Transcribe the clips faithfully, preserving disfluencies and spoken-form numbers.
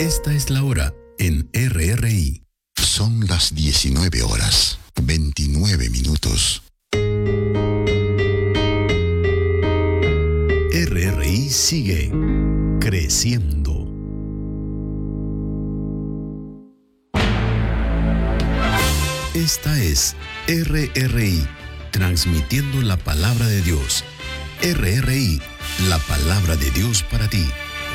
Esta es la hora en R R I. Son las diecinueve horas, veintinueve minutos. R R I sigue creciendo. Esta es R R I, transmitiendo la palabra de Dios. R R I, la palabra de Dios para ti.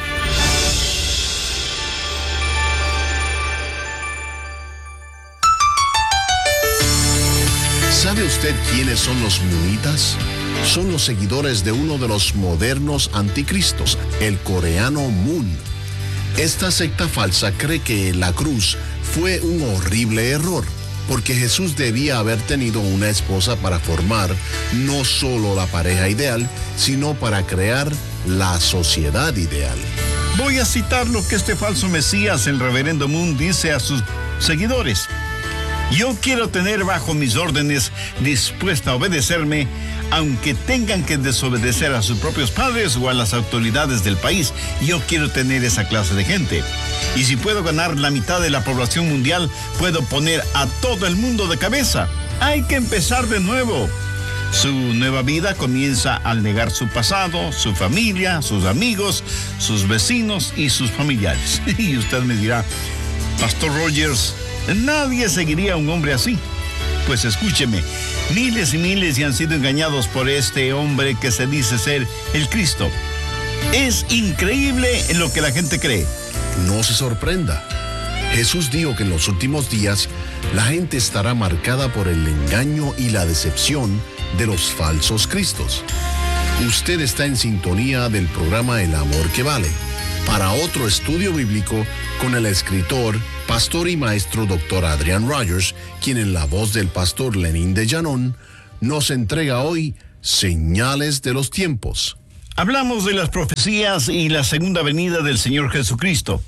¿Sabe usted quiénes son los Moonitas? Son los seguidores de uno de los modernos anticristos, el coreano Moon. Esta secta falsa cree que la cruz fue un horrible error, porque Jesús debía haber tenido una esposa para formar no solo la pareja ideal, sino para crear la sociedad ideal. Voy a citar lo que este falso Mesías, el reverendo Moon, dice a sus seguidores. Yo quiero tener bajo mis órdenes, dispuesta a obedecerme, aunque tengan que desobedecer a sus propios padres o a las autoridades del país. Yo quiero tener esa clase de gente. Y si puedo ganar la mitad de la población mundial, puedo poner a todo el mundo de cabeza. Hay que empezar de nuevo. Su nueva vida comienza al negar su pasado, su familia, sus amigos, sus vecinos y sus familiares. Y usted me dirá, Pastor Rogers, nadie seguiría a un hombre así. Pues escúcheme, miles y miles ya han sido engañados por este hombre que se dice ser el Cristo. Es increíble en lo que la gente cree. No se sorprenda. Jesús dijo que en los últimos días la gente estará marcada por el engaño y la decepción de los falsos cristos. Usted está en sintonía del programa El Amor que Vale, para otro estudio bíblico con el escritor, pastor y maestro doctor Adrian Rogers, quien en la voz del pastor Lenín de Llanón nos entrega hoy Señales de los Tiempos. Hablamos de las profecías y la segunda venida del Señor Jesucristo.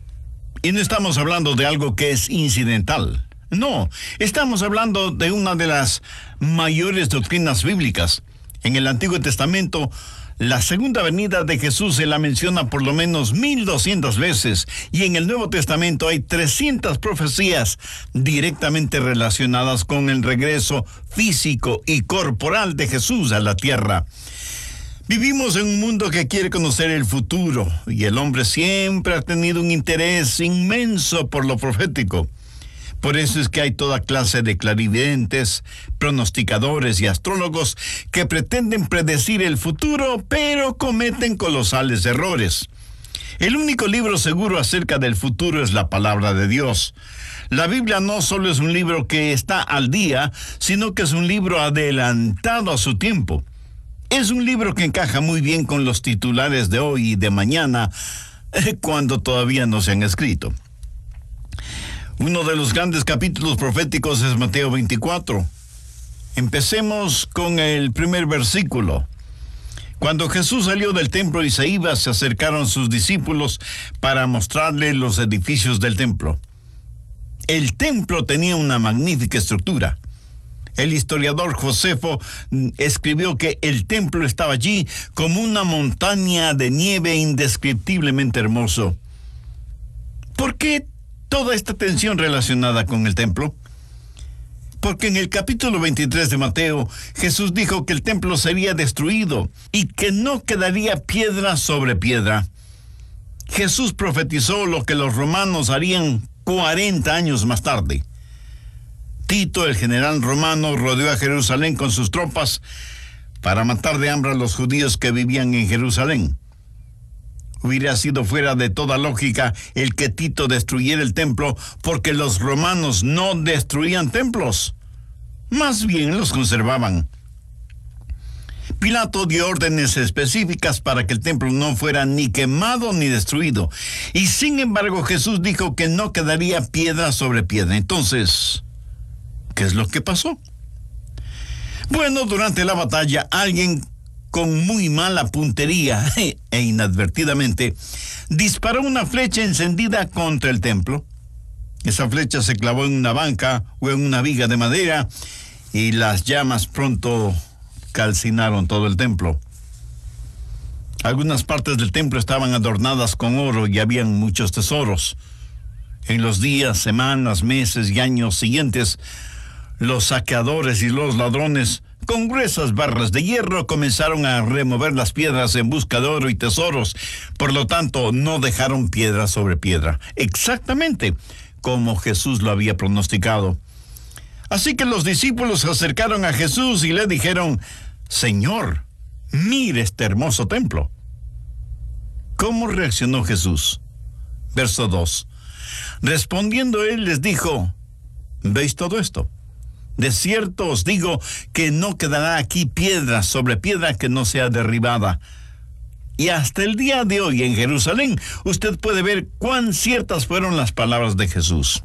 Y no estamos hablando de algo que es incidental. No, estamos hablando de una de las mayores doctrinas bíblicas. En el Antiguo Testamento, la segunda venida de Jesús se la menciona por lo menos mil doscientas veces, y en el Nuevo Testamento hay trescientas profecías directamente relacionadas con el regreso físico y corporal de Jesús a la tierra. Vivimos en un mundo que quiere conocer el futuro, y el hombre siempre ha tenido un interés inmenso por lo profético. Por eso es que hay toda clase de clarividentes, pronosticadores y astrólogos que pretenden predecir el futuro, pero cometen colosales errores. El único libro seguro acerca del futuro es la palabra de Dios. La Biblia no solo es un libro que está al día, sino que es un libro adelantado a su tiempo. Es un libro que encaja muy bien con los titulares de hoy y de mañana, cuando todavía no se han escrito. Uno de los grandes capítulos proféticos es Mateo veinticuatro. Empecemos con el primer versículo. Cuando Jesús salió del templo y se iba, se acercaron sus discípulos para mostrarle los edificios del templo. El templo tenía una magnífica estructura. El historiador Josefo escribió que el templo estaba allí como una montaña de nieve indescriptiblemente hermoso. ¿Por qué toda esta tensión relacionada con el templo? Porque en el capítulo veintitrés de Mateo, Jesús dijo que el templo sería destruido y que no quedaría piedra sobre piedra. Jesús profetizó lo que los romanos harían cuarenta años más tarde. Tito, el general romano, rodeó a Jerusalén con sus tropas para matar de hambre a los judíos que vivían en Jerusalén. Hubiera sido fuera de toda lógica el que Tito destruyera el templo, porque los romanos no destruían templos, más bien los conservaban. Pilato dio órdenes específicas para que el templo no fuera ni quemado ni destruido, y sin embargo Jesús dijo que no quedaría piedra sobre piedra. Entonces, ¿qué es lo que pasó? Bueno, durante la batalla, alguien con muy mala puntería e inadvertidamente disparó una flecha encendida contra el templo. Esa flecha se clavó en una banca o en una viga de madera y las llamas pronto calcinaron todo el templo. Algunas partes del templo estaban adornadas con oro y habían muchos tesoros. En los días, semanas, meses y años siguientes, los saqueadores y los ladrones, con gruesas barras de hierro, comenzaron a remover las piedras en busca de oro y tesoros. Por lo tanto, no dejaron piedra sobre piedra, exactamente como Jesús lo había pronosticado. Así que los discípulos se acercaron a Jesús y le dijeron: Señor, mire este hermoso templo. ¿Cómo reaccionó Jesús? Verso dos. Respondiendo él les dijo: ¿Veis todo esto? De cierto os digo que no quedará aquí piedra sobre piedra que no sea derribada. Y hasta el día de hoy en Jerusalén usted puede ver cuán ciertas fueron las palabras de Jesús.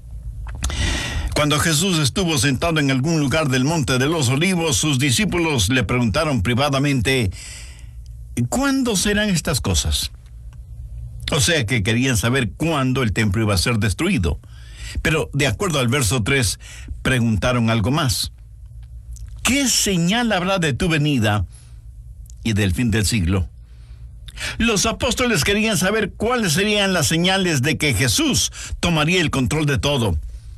Cuando Jesús estuvo sentado en algún lugar del Monte de los Olivos, sus discípulos le preguntaron privadamente: ¿cuándo serán estas cosas? O sea que querían saber cuándo el templo iba a ser destruido. Pero de acuerdo al verso tres, preguntaron algo más: ¿qué señal habrá de tu venida y del fin del siglo? Los apóstoles querían saber cuáles serían las señales de que Jesús tomaría el control de todo.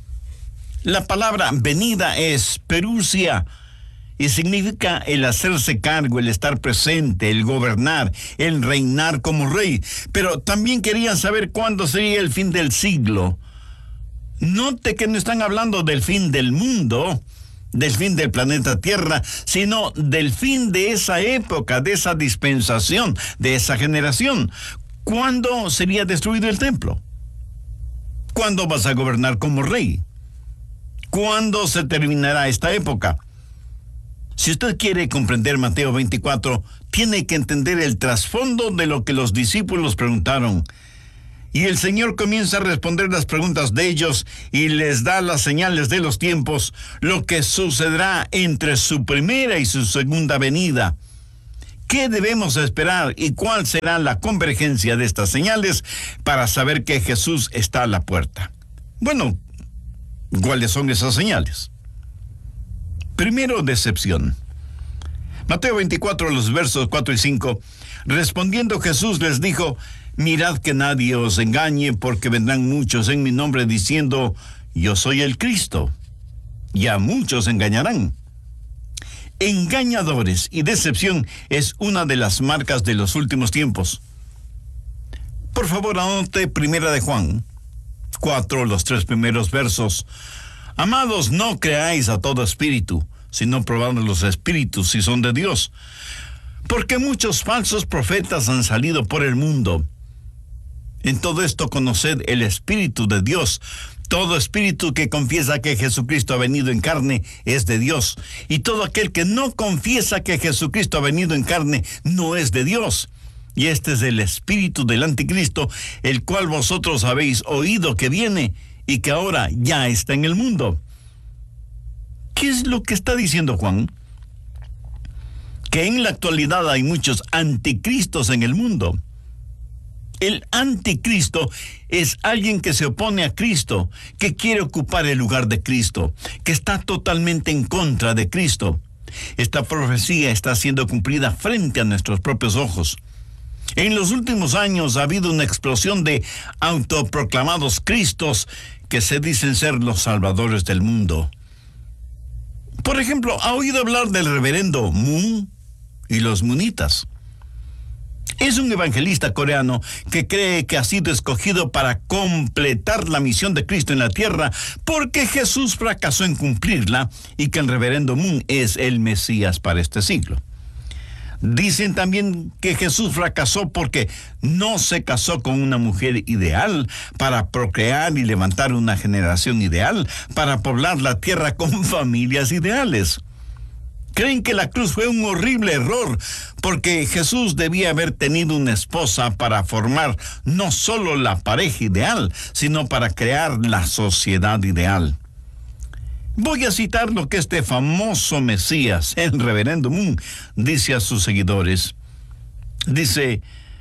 La palabra venida es perusia y significa el hacerse cargo, el estar presente, el gobernar, el reinar como rey. Pero también querían saber cuándo sería el fin del siglo. Note que no están hablando del fin del mundo, del fin del planeta Tierra, sino del fin de esa época, de esa dispensación, de esa generación. ¿Cuándo sería destruido el templo? ¿Cuándo vas a gobernar como rey? ¿Cuándo se terminará esta época? Si usted quiere comprender Mateo veinticuatro, tiene que entender el trasfondo de lo que los discípulos preguntaron. Y el Señor comienza a responder las preguntas de ellos y les da las señales de los tiempos, lo que sucederá entre su primera y su segunda venida. ¿Qué debemos esperar y cuál será la convergencia de estas señales para saber que Jesús está a la puerta? Bueno, ¿cuáles son esas señales? Primero, decepción. Mateo veinticuatro, los versos cuatro y cinco. Respondiendo Jesús les dijo: mirad que nadie os engañe, porque vendrán muchos en mi nombre diciendo: yo soy el Cristo, y a muchos engañarán. Engañadores y decepción es una de las marcas de los últimos tiempos. Por favor, anote Primera de Juan cuatro, los tres primeros versos. Amados, no creáis a todo espíritu, sino probad los espíritus si son de Dios. Porque muchos falsos profetas han salido por el mundo. En todo esto conoced el Espíritu de Dios. Todo espíritu que confiesa que Jesucristo ha venido en carne es de Dios. Y todo aquel que no confiesa que Jesucristo ha venido en carne no es de Dios. Y este es el espíritu del anticristo, el cual vosotros habéis oído que viene y que ahora ya está en el mundo. ¿Qué es lo que está diciendo Juan? Que en la actualidad hay muchos anticristos en el mundo. El anticristo es alguien que se opone a Cristo, que quiere ocupar el lugar de Cristo, que está totalmente en contra de Cristo. Esta profecía está siendo cumplida frente a nuestros propios ojos. En los últimos años ha habido una explosión de autoproclamados Cristos que se dicen ser los salvadores del mundo. Por ejemplo, ¿ha oído hablar del reverendo Moon y los Moonitas? Es un evangelista coreano que cree que ha sido escogido para completar la misión de Cristo en la tierra porque Jesús fracasó en cumplirla y que el reverendo Moon es el Mesías para este siglo. Dicen también que Jesús fracasó porque no se casó con una mujer ideal para procrear y levantar una generación ideal, para poblar la tierra con familias ideales. Creen que la cruz fue un horrible error porque Jesús debía haber tenido una esposa para formar no solo la pareja ideal, sino para crear la sociedad ideal. Voy a citar lo que este famoso Mesías, el reverendo Moon, dice a sus seguidores. Dice: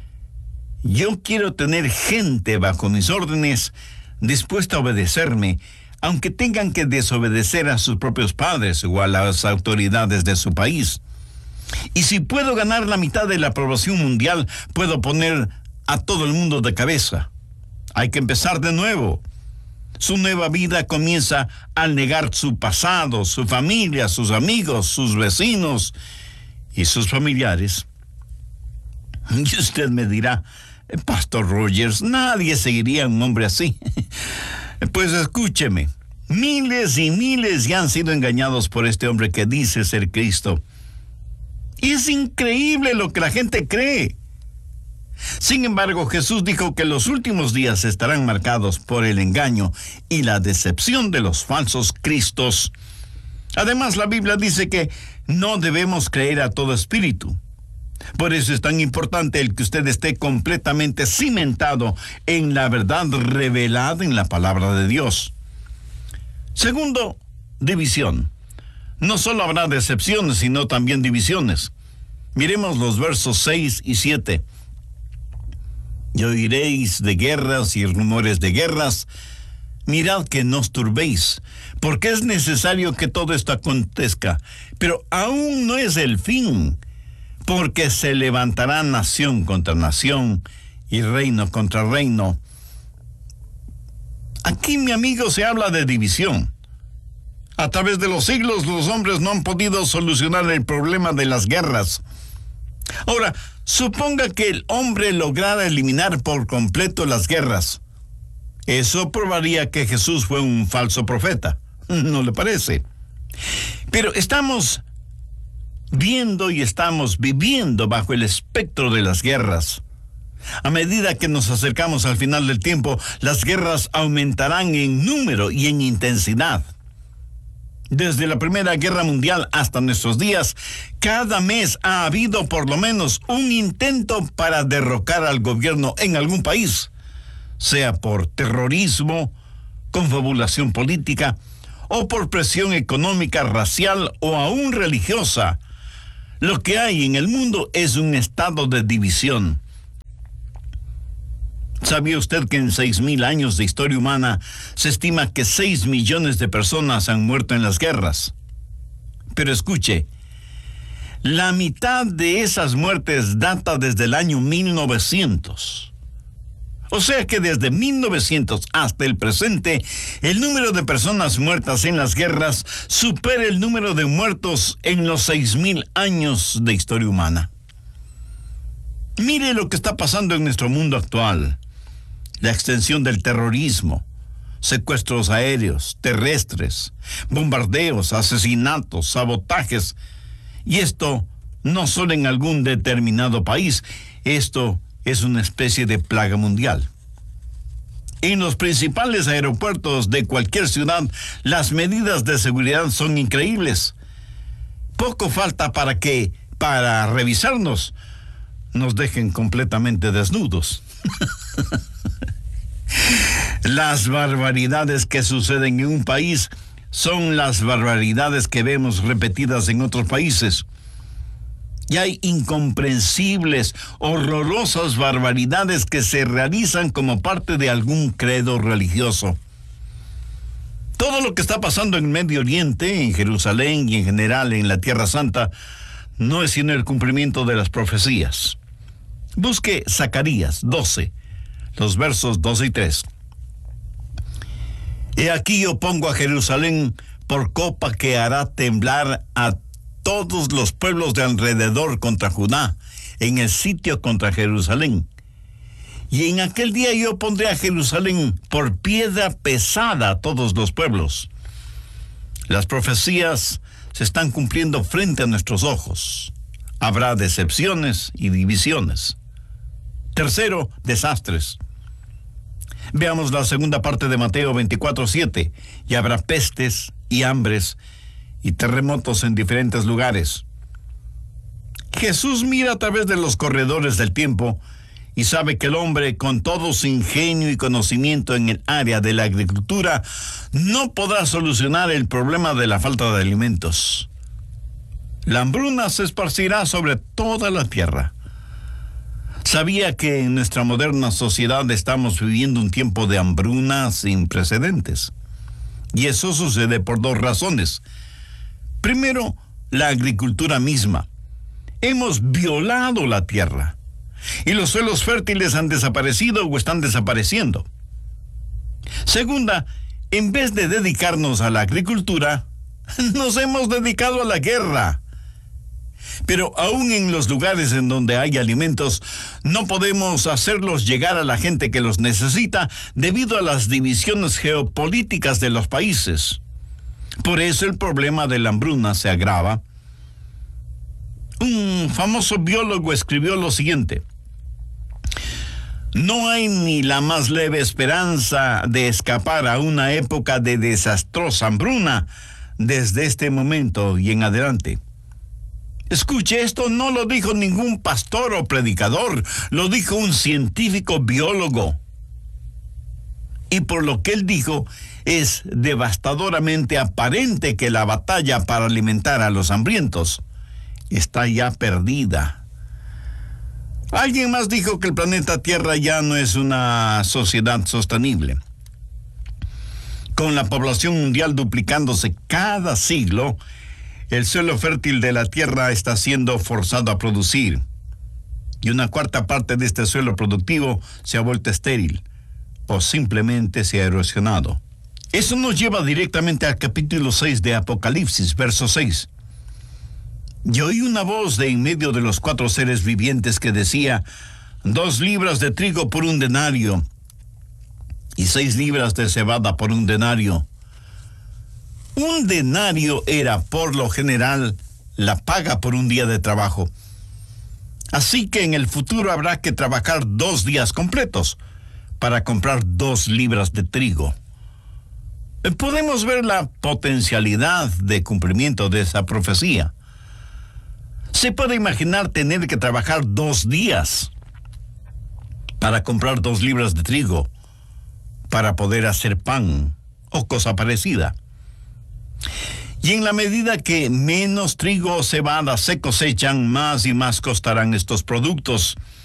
yo quiero tener gente bajo mis órdenes dispuesta a obedecerme, aunque tengan que desobedecer a sus propios padres o a las autoridades de su país. Y si puedo ganar la mitad de la población mundial, puedo poner a todo el mundo de cabeza. Hay que empezar de nuevo. Su nueva vida comienza al negar su pasado, su familia, sus amigos, sus vecinos y sus familiares. Y usted me dirá, Pastor Rogers, nadie seguiría a un hombre así. Pues escúcheme, miles y miles ya han sido engañados por este hombre que dice ser Cristo. Y es increíble lo que la gente cree. Sin embargo, Jesús dijo que los últimos días estarán marcados por el engaño y la decepción de los falsos cristos. Además, la Biblia dice que no debemos creer a todo espíritu. Por eso es tan importante el que usted esté completamente cimentado en la verdad revelada en la palabra de Dios. Segundo, división. No solo habrá decepciones, sino también divisiones. Miremos los versos seis y siete. Y oiréis de guerras y rumores de guerras. Mirad que no os turbéis, porque es necesario que todo esto acontezca. Pero aún no es el fin, porque se levantará nación contra nación y reino contra reino. Aquí, mi amigo, se habla de división. A través de los siglos, los hombres no han podido solucionar el problema de las guerras. Ahora, suponga que el hombre lograra eliminar por completo las guerras. Eso probaría que Jesús fue un falso profeta. ¿No le parece? Pero estamos viendo y estamos viviendo bajo el espectro de las guerras. A medida que nos acercamos al final del tiempo, las guerras aumentarán en número y en intensidad. Desde la Primera Guerra Mundial hasta nuestros días, cada mes ha habido por lo menos un intento para derrocar al gobierno en algún país, sea por terrorismo, confabulación política, o por presión económica, racial o aún religiosa. Lo que hay en el mundo es un estado de división. ¿Sabía usted que en seis mil años de historia humana se estima que seis millones de personas han muerto en las guerras? Pero escuche, la mitad de esas muertes data desde el año mil novecientos. O sea que desde mil novecientos hasta el presente, el número de personas muertas en las guerras supera el número de muertos en los seis mil años de historia humana. Mire lo que está pasando en nuestro mundo actual. La extensión del terrorismo, secuestros aéreos, terrestres, bombardeos, asesinatos, sabotajes. Y esto no solo en algún determinado país, esto es una especie de plaga mundial. En los principales aeropuertos de cualquier ciudad, las medidas de seguridad son increíbles. Poco falta para que, para revisarnos, nos dejen completamente desnudos. Las barbaridades que suceden en un país son las barbaridades que vemos repetidas en otros países. Y hay incomprensibles, horrorosas barbaridades que se realizan como parte de algún credo religioso. Todo lo que está pasando en Medio Oriente, en Jerusalén y en general en la Tierra Santa, no es sino el cumplimiento de las profecías. Busque Zacarías doce, los versos dos y tres. He aquí yo pongo a Jerusalén por copa que hará temblar a todos los pueblos de alrededor contra Judá, en el sitio contra Jerusalén. Y en aquel día yo pondré a Jerusalén por piedra pesada a todos los pueblos. Las profecías se están cumpliendo frente a nuestros ojos. Habrá decepciones y divisiones. Tercero, desastres. Veamos la segunda parte de Mateo veinticuatro siete. Y habrá pestes y hambres y terremotos en diferentes lugares. Jesús mira a través de los corredores del tiempo y sabe que el hombre, con todo su ingenio y conocimiento en el área de la agricultura, no podrá solucionar el problema de la falta de alimentos. La hambruna se esparcirá sobre toda la tierra. ¿Sabía que en nuestra moderna sociedad estamos viviendo un tiempo de hambruna sin precedentes? Y eso sucede por dos razones. Primero, la agricultura misma. Hemos violado la tierra y los suelos fértiles han desaparecido o están desapareciendo. Segunda, en vez de dedicarnos a la agricultura, nos hemos dedicado a la guerra. Pero aún en los lugares en donde hay alimentos, no podemos hacerlos llegar a la gente que los necesita debido a las divisiones geopolíticas de los países. Por eso el problema de la hambruna se agrava. Un famoso biólogo escribió lo siguiente: no hay ni la más leve esperanza de escapar a una época de desastrosa hambruna desde este momento y en adelante. Escuche, esto no lo dijo ningún pastor o predicador, lo dijo un científico biólogo. Y por lo que él dijo, es devastadoramente aparente que la batalla para alimentar a los hambrientos está ya perdida. Alguien más dijo que el planeta Tierra ya no es una sociedad sostenible. Con la población mundial duplicándose cada siglo, el suelo fértil de la Tierra está siendo forzado a producir. Y una cuarta parte de este suelo productivo se ha vuelto estéril o simplemente se ha erosionado. Eso nos lleva directamente al capítulo seis de Apocalipsis, verso seis. Y oí una voz de en medio de los cuatro seres vivientes que decía: dos libras de trigo por un denario y seis libras de cebada por un denario. Un denario era, por lo general, la paga por un día de trabajo. Así que en el futuro habrá que trabajar dos días completos para comprar dos libras de trigo. Podemos ver la potencialidad de cumplimiento de esa profecía. Se puede imaginar tener que trabajar dos días para comprar dos libras de trigo para poder hacer pan o cosa parecida. Y en la medida que menos trigo o cebada se cosechan, más y más costarán estos productos.